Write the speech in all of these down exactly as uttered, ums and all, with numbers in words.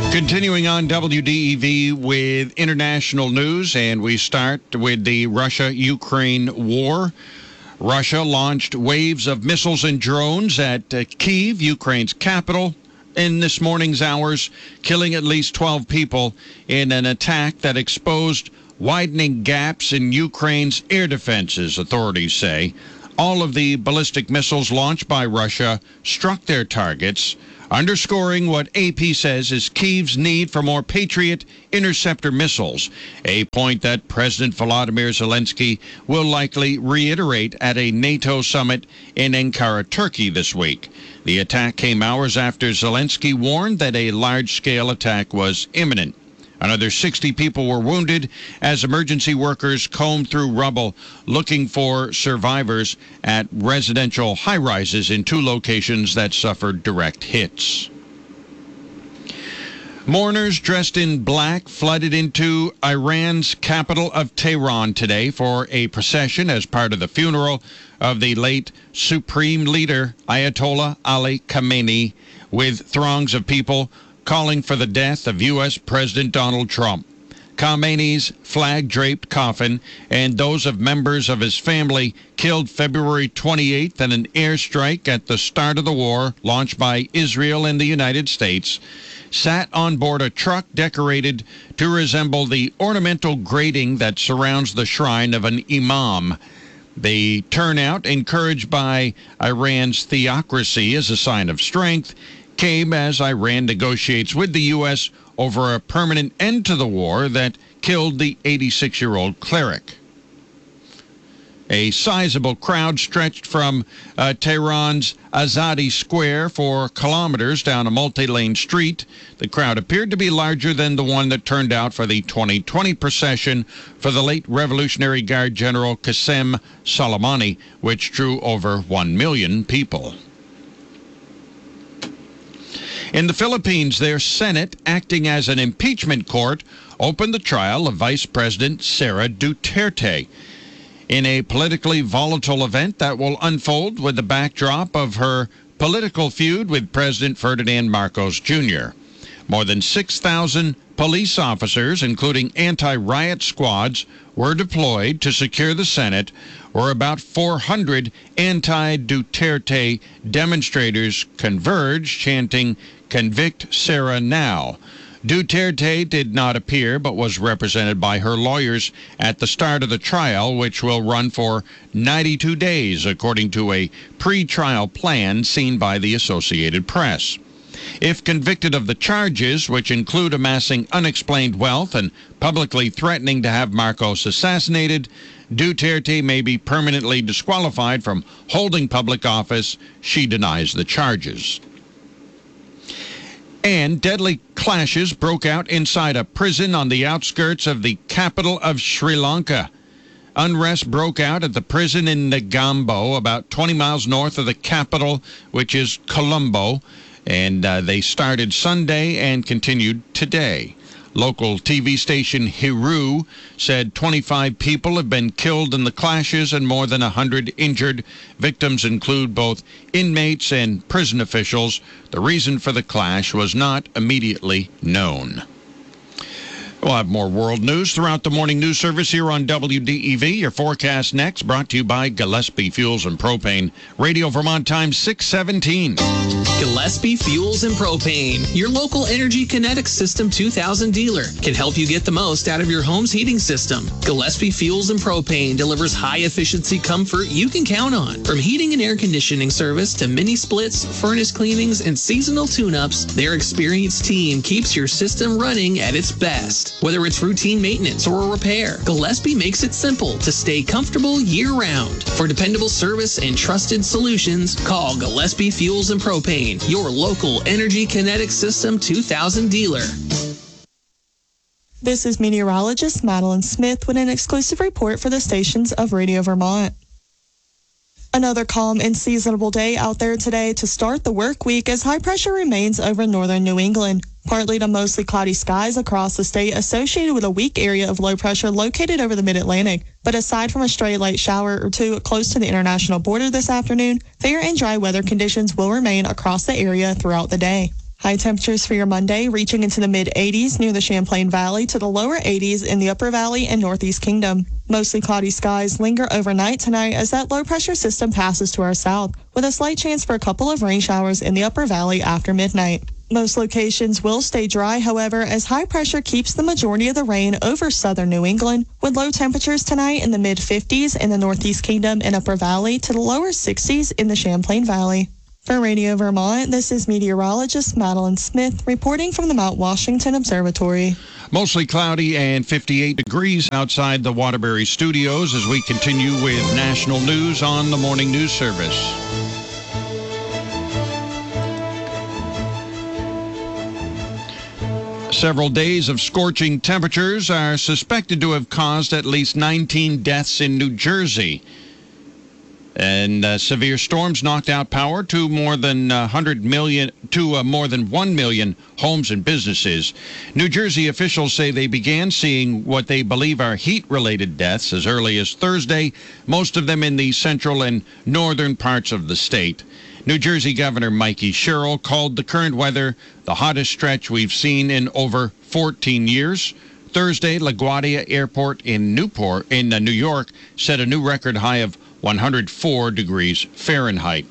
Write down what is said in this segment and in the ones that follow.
Continuing on W D E V with international news, and we start with the Russia-Ukraine war. Russia launched waves of missiles and drones at uh, Kyiv, Ukraine's capital, in this morning's hours, killing at least twelve people in an attack that exposed widening gaps in Ukraine's air defenses, authorities say. All of the ballistic missiles launched by Russia struck their targets, underscoring what A P says is Kyiv's need for more Patriot interceptor missiles, a point that President Volodymyr Zelensky will likely reiterate at a NATO summit in Ankara, Turkey this week. The attack came hours after Zelensky warned that a large-scale attack was imminent. Another sixty people were wounded as emergency workers combed through rubble looking for survivors at residential high-rises in two locations that suffered direct hits. Mourners dressed in black flooded into Iran's capital of Tehran today for a procession as part of the funeral of the late Supreme Leader Ayatollah Ali Khamenei, with throngs of people calling for the death of U S President Donald Trump. Khamenei's flag-draped coffin and those of members of his family killed February twenty-eighth in an airstrike at the start of the war launched by Israel and the United States sat on board a truck decorated to resemble the ornamental grating that surrounds the shrine of an imam. The turnout, encouraged by Iran's theocracy as a sign of strength, came as Iran negotiates with the U S over a permanent end to the war that killed the eighty-six-year-old cleric. A sizable crowd stretched from uh, Tehran's Azadi Square for kilometers down a multi-lane street. The crowd appeared to be larger than the one that turned out for the twenty twenty procession for the late Revolutionary Guard General Qasem Soleimani, which drew over one million people. In the Philippines, their Senate, acting as an impeachment court, opened the trial of Vice President Sara Duterte in a politically volatile event that will unfold with the backdrop of her political feud with President Ferdinand Marcos Junior More than six thousand police officers, including anti-riot squads, were deployed to secure the Senate, where about four hundred anti-Duterte demonstrators converged, chanting, "Convict Sara now." Duterte did not appear, but was represented by her lawyers at the start of the trial, which will run for ninety-two days, according to a pre-trial plan seen by the Associated Press. If convicted of the charges, which include amassing unexplained wealth and publicly threatening to have Marcos assassinated, Duterte may be permanently disqualified from holding public office. She denies the charges. And deadly clashes broke out inside a prison on the outskirts of the capital of Sri Lanka. Unrest broke out at the prison in Negombo, about twenty miles north of the capital, which is Colombo, and uh, they started Sunday and continued today. Local T V station Hiru said twenty-five people have been killed in the clashes and more than one hundred injured. Victims include both inmates and prison officials. The reason for the clash was not immediately known. We'll have more world news throughout the morning news service here on W D E V. Your forecast next, brought to you by Gillespie Fuels and Propane. Radio Vermont time six seventeen. Gillespie Fuels and Propane, your local Energy Kinetics System two thousand dealer, can help you get the most out of your home's heating system. Gillespie Fuels and Propane delivers high-efficiency comfort you can count on. From heating and air conditioning service to mini splits, furnace cleanings, and seasonal tune-ups, their experienced team keeps your system running at its best. Whether it's routine maintenance or a repair, Gillespie makes it simple to stay comfortable year-round. For dependable service and trusted solutions, call Gillespie Fuels and Propane, your local Energy Kinetics System two thousand dealer. This is meteorologist Madeline Smith with an exclusive report for the stations of Radio Vermont. Another calm and seasonable day out there today to start the work week as high pressure remains over northern New England. Partly to mostly cloudy skies across the state associated with a weak area of low pressure located over the mid-Atlantic. But aside from a stray light shower or two close to the international border this afternoon, fair and dry weather conditions will remain across the area throughout the day. High temperatures for your Monday reaching into the mid eighties near the Champlain Valley to the lower eighties in the Upper Valley and Northeast Kingdom. Mostly cloudy skies linger overnight tonight as that low pressure system passes to our south, with a slight chance for a couple of rain showers in the Upper Valley after midnight. Most locations will stay dry, however, as high pressure keeps the majority of the rain over southern New England, with low temperatures tonight in the mid fifties in the Northeast Kingdom and Upper Valley to the lower sixties in the Champlain Valley. For Radio Vermont, this is meteorologist Madeline Smith reporting from the Mount Washington Observatory. Mostly cloudy and fifty-eight degrees outside the Waterbury studios as we continue with national news on the Morning News Service. Several days of scorching temperatures are suspected to have caused at least nineteen deaths in New Jersey. And uh, severe storms knocked out power to more than uh, one hundred million to uh, more than one million homes and businesses. New Jersey officials say they began seeing what they believe are heat-related deaths as early as Thursday, most of them in the central and northern parts of the state. New Jersey Governor Mikey Sherrill called the current weather the hottest stretch we've seen in over fourteen years. Thursday, LaGuardia Airport in Newport in uh, New York set a new record high of one hundred four degrees Fahrenheit.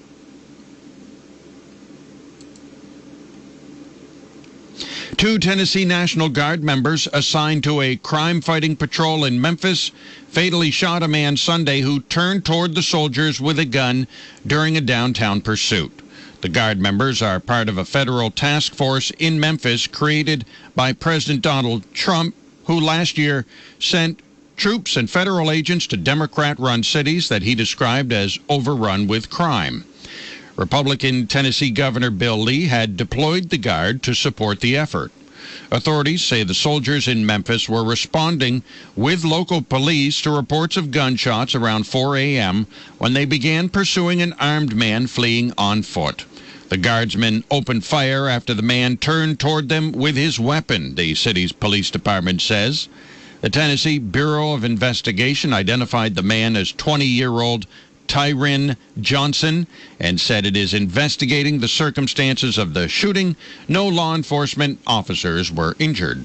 Two Tennessee National Guard members assigned to a crime-fighting patrol in Memphis fatally shot a man Sunday who turned toward the soldiers with a gun during a downtown pursuit. The Guard members are part of a federal task force in Memphis created by President Donald Trump, who last year sent troops and federal agents to Democrat-run cities that he described as overrun with crime. Republican Tennessee Governor Bill Lee had deployed the Guard to support the effort. Authorities say the soldiers in Memphis were responding with local police to reports of gunshots around four a.m. when they began pursuing an armed man fleeing on foot. The Guardsmen opened fire after the man turned toward them with his weapon, the city's police department says. The Tennessee Bureau of Investigation identified the man as twenty-year-old Tyrin Johnson and said it is investigating the circumstances of the shooting. No law enforcement officers were injured.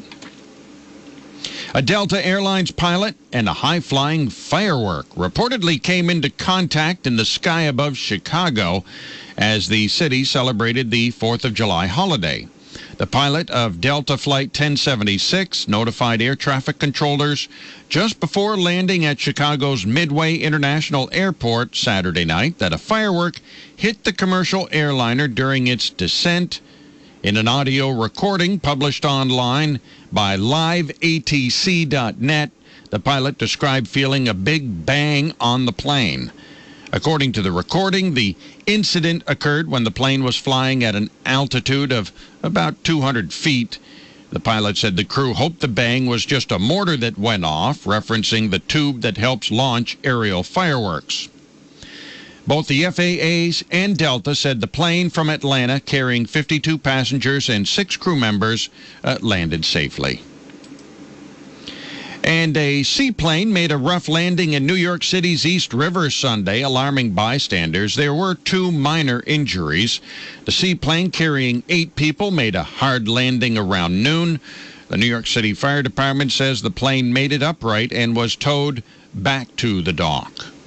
A Delta Airlines pilot and a high-flying firework reportedly came into contact in the sky above Chicago as the city celebrated the fourth of July holiday. The pilot of Delta Flight ten seventy-six notified air traffic controllers just before landing at Chicago's Midway International Airport Saturday night that a firework hit the commercial airliner during its descent. In an audio recording published online by live A T C dot net, the pilot described feeling a big bang on the plane. According to the recording, the incident occurred when the plane was flying at an altitude of about two hundred feet. The pilot said the crew hoped the bang was just a mortar that went off, referencing the tube that helps launch aerial fireworks. Both the F A A's and Delta said the plane from Atlanta carrying fifty-two passengers and six crew members uh, landed safely. And a seaplane made a rough landing in New York City's East River Sunday, alarming bystanders. There were two minor injuries. The seaplane carrying eight people made a hard landing around noon. The New York City Fire Department says the plane made it upright and was towed back to the dock.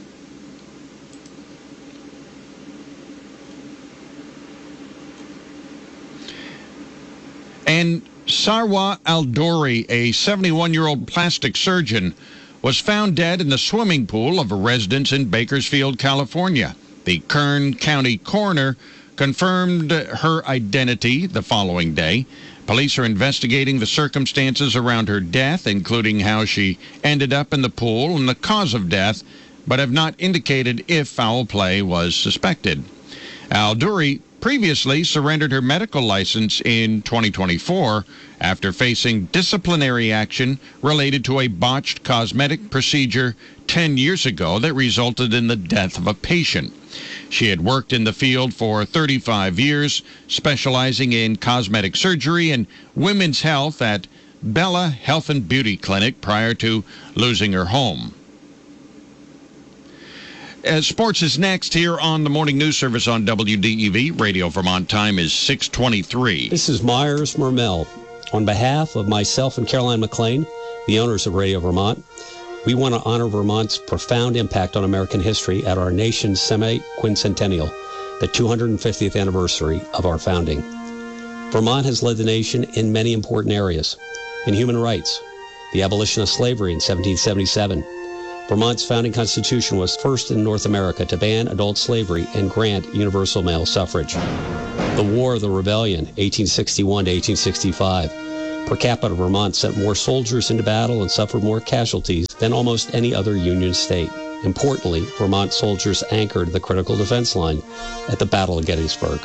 And Sarwa Aldoori, a seventy-one-year-old plastic surgeon, was found dead in the swimming pool of a residence in Bakersfield, California. The Kern County coroner confirmed her identity the following day. Police are investigating the circumstances around her death, including how she ended up in the pool and the cause of death, but have not indicated if foul play was suspected. Aldoori previously surrendered her medical license in twenty twenty-four after facing disciplinary action related to a botched cosmetic procedure ten years ago that resulted in the death of a patient. She had worked in the field for thirty-five years, specializing in cosmetic surgery and women's health at Bella Health and Beauty Clinic prior to losing her home. Uh, sports is next here on the Morning News Service on W D E V. Radio Vermont time is six twenty-three. This is Myers Mermel. On behalf of myself and Caroline McLean, the owners of Radio Vermont, we want to honor Vermont's profound impact on American history at our nation's semi-quincentennial, the two hundred fiftieth anniversary of our founding. Vermont has led the nation in many important areas. In human rights, the abolition of slavery in seventeen seventy-seven. Vermont's founding constitution was first in North America to ban adult slavery and grant universal male suffrage. The War of the Rebellion, eighteen sixty-one to eighteen sixty-five. Per capita, Vermont sent more soldiers into battle and suffered more casualties than almost any other Union state. Importantly, Vermont soldiers anchored the critical defense line at the Battle of Gettysburg.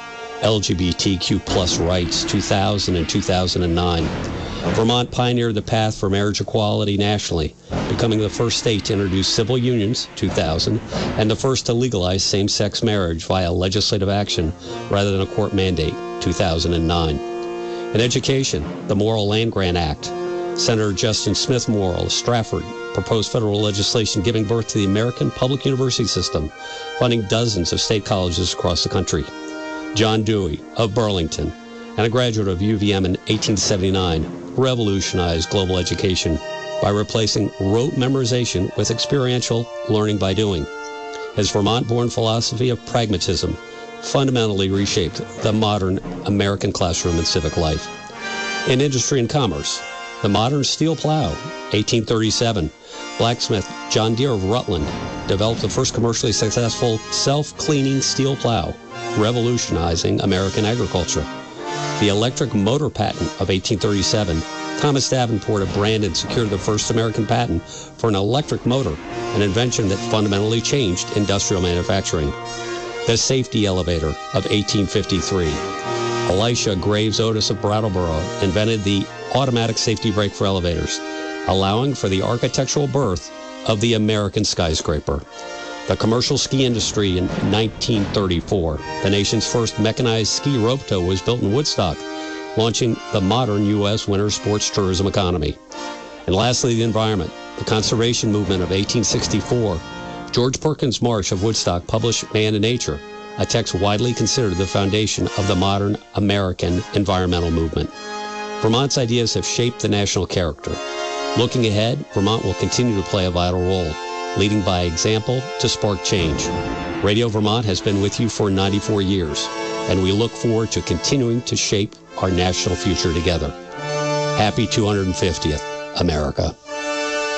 L G B T Q plus rights, two thousand and two thousand nine. Vermont pioneered the path for marriage equality nationally, becoming the first state to introduce civil unions, two thousand, and the first to legalize same-sex marriage via legislative action rather than a court mandate, two thousand nine. In education, the Morrill Land-Grant Act. Senator Justin Smith Morrill of Stratford proposed federal legislation giving birth to the American public university system, funding dozens of state colleges across the country. John Dewey of Burlington, and a graduate of U V M in eighteen seventy-nine, revolutionized global education by replacing rote memorization with experiential learning by doing. His Vermont-born philosophy of pragmatism fundamentally reshaped the modern American classroom and civic life. In industry and commerce, the modern steel plow, eighteen thirty-seven, blacksmith John Deere of Rutland developed the first commercially successful self-cleaning steel plow, revolutionizing American agriculture. The electric motor patent of eighteen thirty-seven, Thomas Davenport of Brandon secured the first American patent for an electric motor, an invention that fundamentally changed industrial manufacturing. The safety elevator of eighteen fifty-three. Elisha Graves Otis of Brattleboro invented the automatic safety brake for elevators, allowing for the architectural birth of the American skyscraper. The commercial ski industry in nineteen thirty-four. The nation's first mechanized ski rope tow was built in Woodstock, launching the modern U S winter sports tourism economy. And lastly, the environment. The conservation movement of eighteen sixty-four. George Perkins Marsh of Woodstock published Man and Nature, a text widely considered the foundation of the modern American environmental movement. Vermont's ideas have shaped the national character. Looking ahead, Vermont will continue to play a vital role, leading by example to spark change. Radio Vermont has been with you for ninety-four years, and we look forward to continuing to shape our national future together. Happy two hundred fiftieth, America.